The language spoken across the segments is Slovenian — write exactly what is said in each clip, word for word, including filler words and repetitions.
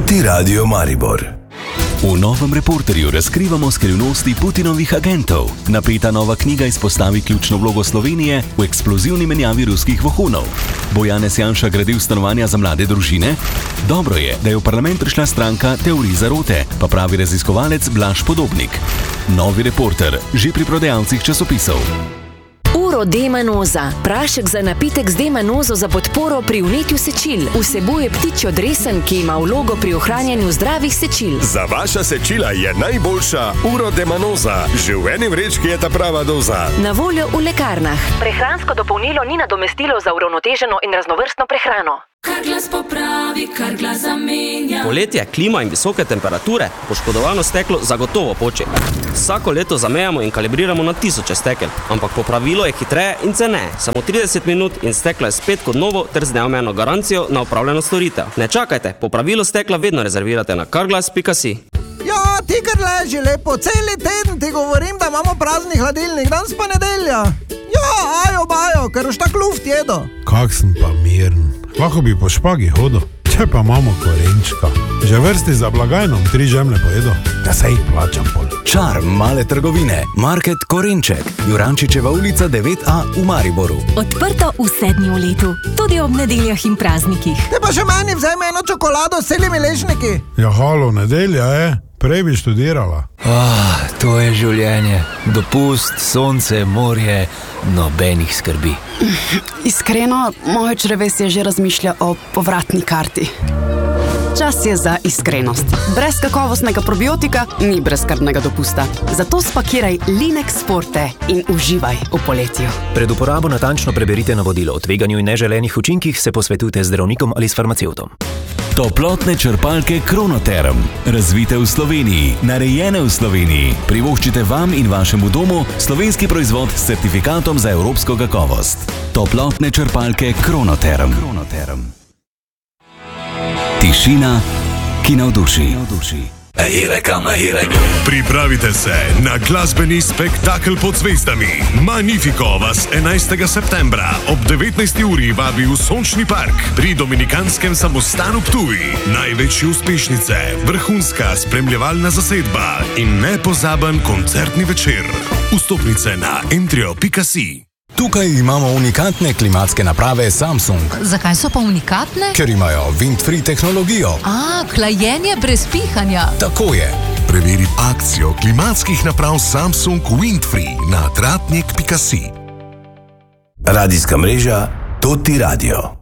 Tuti Radio Maribor. V novem Reporterju razkrivamo skrivnosti Putinovih agentov. Napeta nova knjiga izpostavi ključno vlogo Slovenije v eksplozivni menjavi ruskih vohunov. Bo Janez Janša gradil stanovanja za mlade družine? Dobro je, da je v parlament prišla stranka Teorij zarote, pa pravi raziskovalec Blaž Podobnik. Novi Reporter, že pri prodajalcih časopisov. Uro D-manoza. Prašek za napitek z D-manozo za podporo pri vnetju sečil. Vsebuje ptičjo dresen, ki ima vlogo pri ohranjanju zdravih sečil. Za vaša sečila je najboljša Uro D-manoza. Že v eni vrečki je ta prava doza. Na voljo v lekarnah. Prehransko dopolnilo ni nadomestilo za uravnoteženo in raznovrstno prehrano. Kar glas popravi, kar glas zamenja. Poletje, klima in visoke temperature, poškodovano steklo zagotovo poči. Vsako leto zamejamo in kalibriramo na tisoče stekel, ampak popravilo je hitreje in ceneje. Samo trideset minut in steklo je spet kot novo ter z neomejeno garancijo na opravljeno storitev. Ne čakajte, popravilo stekla vedno rezervirate na karglas pika si. Ja, ti kar leži lepo, celi teden ti govorim, da imamo prazni hladilnik, danes pa nedelja. Ja, ajo, bajo, ker už tak luft jedo. Kak sem pa miren. Lahko bi po špagi hodil, če pa imamo korenčka. Že vrsti za blagajnom tri žemlje pojedo, da se jih plačam pol. Čar male trgovine, Market Korenček, Jurančičeva ulica devet a v Mariboru. Odprto vse dni v letu, tudi ob nedeljah in praznikih. Te pa še meni vzajme eno čokolado s celimi ležniki. Ja, halo, nedelja je, prej bi študirala. Ah, to je življenje. Dopust, sonce, morje, nobenih skrbi. Iskreno, moje črevesje že razmišlja o povratni karti. Čas je za iskrenost. Brez kakovostnega probiotika ni brezskrbnega dopusta. Zato spakiraj Linex Forte in uživaj v poletju. Pred uporabo natančno preberite navodilo o tveganju in neželenih učinkih, se posvetujte z zdravnikom ali s farmacevtom. Toplotne črpalke Kronoterm. Razvite v Sloveniji, narejene v Sloveniji. Privoščite vam in vašemu domu slovenski proizvod s certifikatom za evropsko kakovost. Toplotne črpalke Kronoterm. Kronoterm. Tišina, ki navduši. Pripravite se na glasbeni spektakel pod zvezdami. Magnifico vas enajstega septembra ob devetnajsti uri vabi v Sončni park pri Dominikanskem samostanu Ptuj. Največje uspešnice, vrhunska spremljevalna zasedba in nepozaben koncertni večer. Vstopnice na entrio pika si. Tukaj imamo unikatne klimatske naprave Samsung. Zakaj so pa unikatne? Ker imajo wind-free tehnologijo. A, hlajenje brez pihanja. Tako je. Preveri akcijo klimatskih naprav Samsung Windfree na tratnik pika si. Radijska mreža Tuti Radio.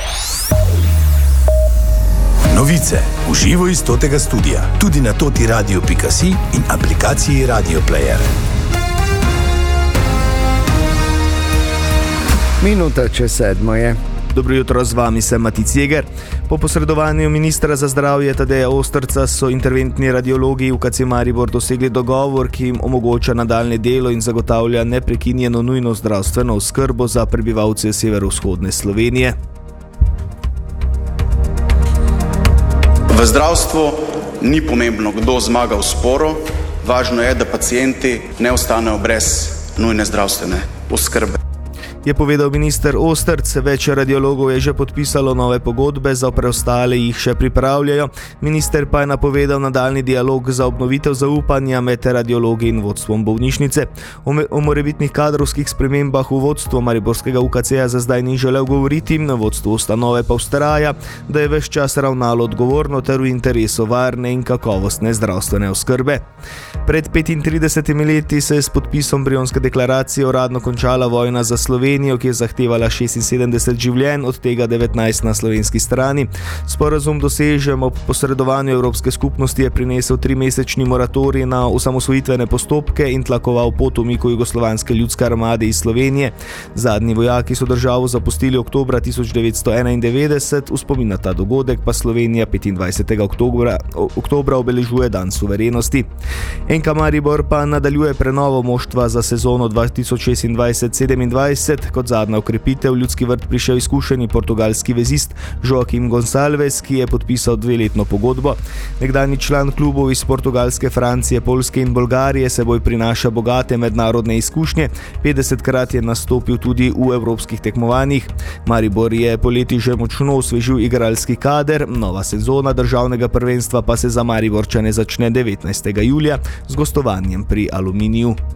Novice v živo iz Totega studia. Tudi na tuti radio pika si in aplikaciji Radio Player. Minuta čez sedmo je. Dobro jutro, z vami sem Matic Jeger. Po posredovanju ministra za zdravje Tadeja Osterca so interventni radiologi v K C Maribor dosegli dogovor, ki jim omogoča nadaljnje delo in zagotavlja neprekinjeno nujno zdravstveno oskrbo za prebivalce severovzhodne Slovenije. V zdravstvu ni pomembno, kdo zmaga v sporu, važno je, da pacienti ne ostanejo brez nujne zdravstvene oskrbe. Je povedal minister Osterc. Več radiologov je že podpisalo nove pogodbe, za preostale jih še pripravljajo. Minister pa je napovedal nadaljni dialog za obnovitev zaupanja med radiologi in vodstvom bolnišnice. O, o morebitnih kadrovskih spremembah v vodstvu mariborskega U K C-ja za zdaj ni želel govoriti, na vodstvu ustanove pa vztraja, da je ves čas ravnalo odgovorno ter v interesu varne in kakovostne zdravstvene oskrbe. Pred petintridesetimi leti se je s podpisom Brionske deklaracije uradno končala vojna za Slovenijo, ki je zahtevala šestinsedemdeset življenj, od tega devetnajst na slovenski strani. Sporazum dosežen ob posredovanju Evropske skupnosti je prinesel trimesečni moratorij na osamosvojitvene postopke in tlakoval pot umiku Jugoslovanske ljudske armade iz Slovenije. Zadnji vojaki so državo zapustili oktobra tisoč devetsto enaindevetdeset, v spomin na ta dogodek pa Slovenija petindvajsetega oktobra, oktobra obeležuje dan suverenosti. N K Maribor pa nadaljuje prenovo moštva za sezono dva tisoč šestindvajset sedemindvajset. let. Kot zadnja ukrepitev v Ljudski vrt prišel izkušeni portugalski vezist Joaquim Gonçalves, ki je podpisal dveletno pogodbo. Nekdanji član klubov iz Portugalske, Francije, Poljske in Bolgarije seboj prinaša bogate mednarodne izkušnje. petdesetkrat je nastopil tudi v evropskih tekmovanjih. Maribor je poleti že močno osvežil igralski kader, nova sezona državnega prvenstva pa se za Mariborčane začne devetnajstega julija z gostovanjem pri Aluminiju.